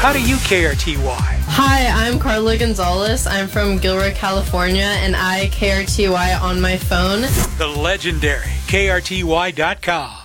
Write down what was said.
How do you KRTY? Hi, I'm Carla Gonzalez. I'm from Gilroy, California, and I KRTY on my phone. The legendary KRTY.com.